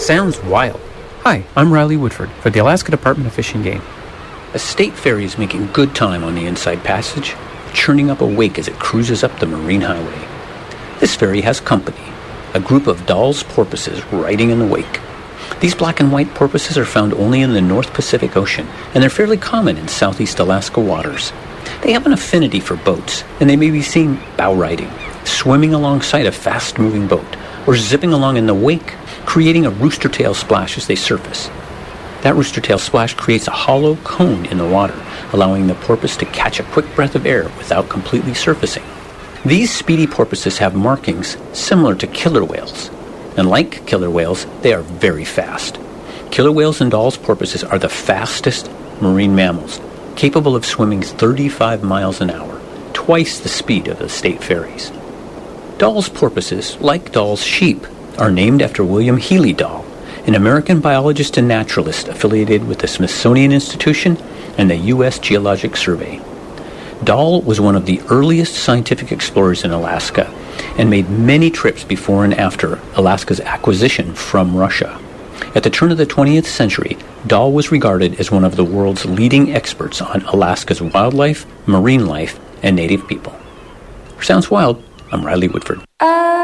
Sounds wild. Hi, I'm Riley Woodford for the Alaska Department of Fish and Game. A state ferry is making good time on the Inside Passage, churning up a wake as it cruises up the Marine Highway. This ferry has company, a group of Dall's porpoises riding in the wake. These black and white porpoises are found only in the North Pacific Ocean, and they're fairly common in southeast Alaska waters. They have an affinity for boats, and they may be seen bow riding, swimming alongside a fast-moving boat, or zipping along in the wake, creating a rooster tail splash as they surface. That rooster tail splash creates a hollow cone in the water, allowing the porpoise to catch a quick breath of air without completely surfacing. These speedy porpoises have markings similar to killer whales, and like killer whales, they are very fast. Killer whales and Dall's porpoises are the fastest marine mammals, capable of swimming 35 miles an hour, twice the speed of the state ferries. Dall's porpoises, like Dall's sheep, are named after William Healy Dall, an American biologist and naturalist affiliated with the Smithsonian Institution and the U.S. Geologic Survey. Dall was one of the earliest scientific explorers in Alaska and made many trips before and after Alaska's acquisition from Russia. At the turn of the 20th century, Dall was regarded as one of the world's leading experts on Alaska's wildlife, marine life, and native people. For Sounds Wild, I'm Riley Woodford.